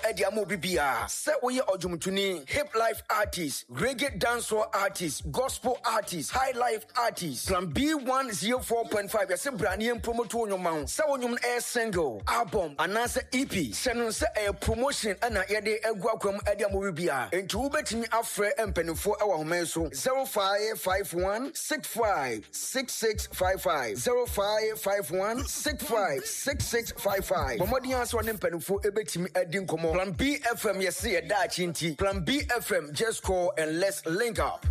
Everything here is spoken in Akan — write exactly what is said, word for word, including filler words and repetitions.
edi amobi bia. Se woye ojumtuni, hip life artist, reggae dancehall artist, gospel artist, high life artist. Plan B one oh four point five yase brani en promote onyo ma. Se wonyum air single, album, anase E P. Se no se a promotion ana yede egu akwam edi amobi bia. Enti wo betimi afre empenifo e wa homen so zero five five one six five six six five five zero five five one six five six six five five. Bomodi answer ne empenifo e betimi edi nkomo. Plan B F M yese ye da chinti. Plan B F M, just call and let's link up.